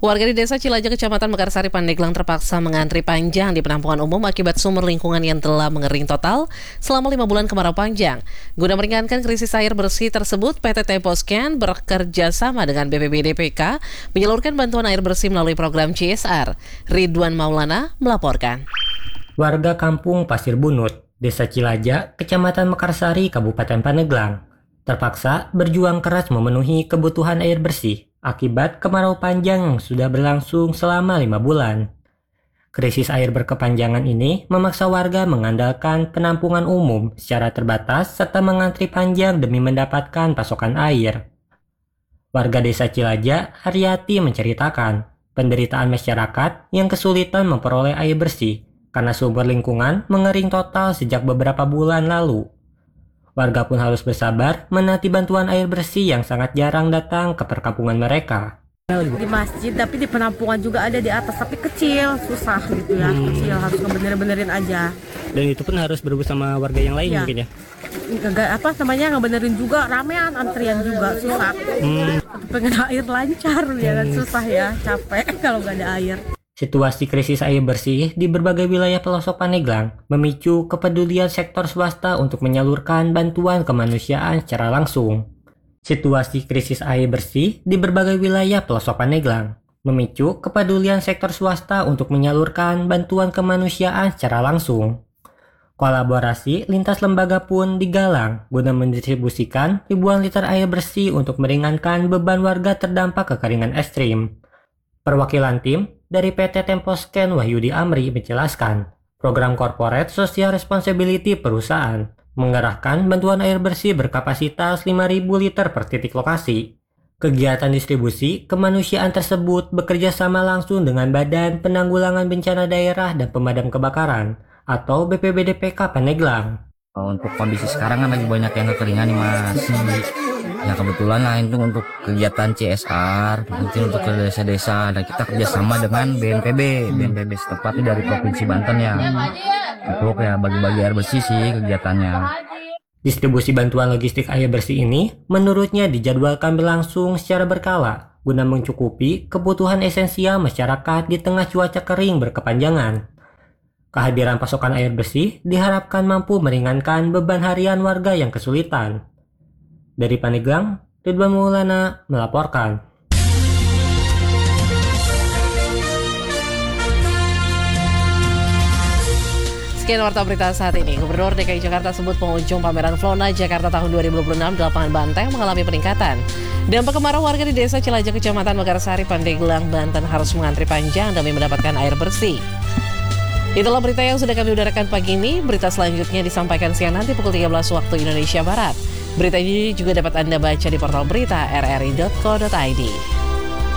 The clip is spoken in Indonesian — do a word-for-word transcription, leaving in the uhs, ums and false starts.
Warga di Desa Cilaja, Kecamatan Mekarsari, Pandeglang terpaksa mengantri panjang di penampungan umum akibat sumber lingkungan yang telah mengering total selama lima bulan kemarau panjang. Guna meringankan krisis air bersih tersebut, P T Temposcan bekerja sama dengan B P B D P K menyalurkan bantuan air bersih melalui program C S R. Ridwan Maulana melaporkan. Warga kampung Pasir Bunut, Desa Cilaja, Kecamatan Mekarsari, Kabupaten Pandeglang, terpaksa berjuang keras memenuhi kebutuhan air bersih akibat kemarau panjang yang sudah berlangsung selama lima bulan. Krisis air berkepanjangan ini memaksa warga mengandalkan penampungan umum secara terbatas serta mengantri panjang demi mendapatkan pasokan air. Warga Desa Cilaja, Haryati, menceritakan penderitaan masyarakat yang kesulitan memperoleh air bersih karena sumber lingkungan mengering total sejak beberapa bulan lalu. Warga pun harus bersabar menanti bantuan air bersih yang sangat jarang datang ke perkampungan mereka. Di masjid, tapi di penampungan juga ada di atas, tapi kecil, susah gitu ya, hmm. kecil, harus ngebener-benerin aja. Dan itu pun harus berebut sama warga yang lain ya. Mungkin ya? Enggak, apa namanya, ngebenerin juga, ramean, antrian juga, susah. Hmm. Pengen air lancar, hmm. ya kan, susah ya, capek kalau nggak ada air. Situasi krisis air bersih di berbagai wilayah pelosok Pandeglang memicu kepedulian sektor swasta untuk menyalurkan bantuan kemanusiaan secara langsung. Situasi krisis air bersih di berbagai wilayah pelosok Pandeglang memicu kepedulian sektor swasta untuk menyalurkan bantuan kemanusiaan secara langsung. Kolaborasi lintas lembaga pun digalang guna mendistribusikan ribuan liter air bersih untuk meringankan beban warga terdampak kekeringan ekstrim. Perwakilan tim dari P T Temposcan Wahyudi Amri menjelaskan, program Corporate Social Responsibility perusahaan mengerahkan bantuan air bersih berkapasitas lima ribu liter per titik lokasi. Kegiatan distribusi kemanusiaan tersebut bekerja sama langsung dengan Badan Penanggulangan Bencana Daerah dan Pemadam Kebakaran atau B P B D P K Pandeglang. Untuk kondisi sekarang kan lagi banyak yang kekeringan nih Mas. Ya kebetulan lah itu untuk kegiatan C S R, mungkin untuk ke desa-desa, dan kita kerjasama dengan B N P B, B N P B setempat dari Provinsi Banten ya. Untuk ya bagi-bagi air bersih sih kegiatannya. Distribusi bantuan logistik air bersih ini menurutnya dijadwalkan berlangsung secara berkala guna mencukupi kebutuhan esensial masyarakat di tengah cuaca kering berkepanjangan. Kehadiran pasokan air bersih diharapkan mampu meringankan beban harian warga yang kesulitan. Dari Pandeglang, Ridwan Maulana melaporkan. Sekian warta berita saat ini. Gubernur D K I Jakarta sebut pengunjung pameran Flona Jakarta tahun dua ribu dua puluh enam di lapangan Banteng mengalami peningkatan. Dampak kemarau, warga di Desa Cilaja, Kecamatan Mekarsari, Pandeglang, Banten harus mengantri panjang demi mendapatkan air bersih. Itulah berita yang sudah kami udarakan pagi ini. Berita selanjutnya disampaikan siang nanti pukul tiga belas waktu Indonesia Barat. Berita ini juga dapat Anda baca di portal berita r r i dot co dot i d.